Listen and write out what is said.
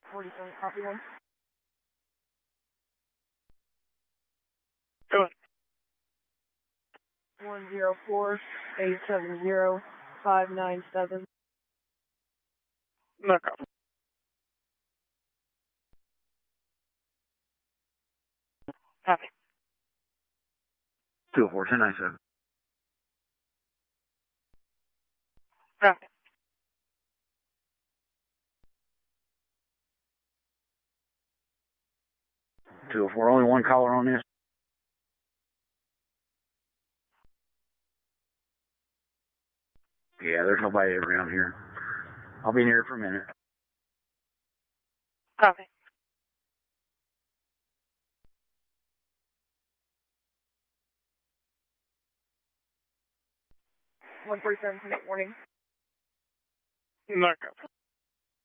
47, copy 1. Go ahead. 104-870-597. No copy. Copy. 204-1097. Copy. 204, only one caller on this. Yeah, there's nobody around here. I'll be near for a minute. Copy. 147, warning. No copy.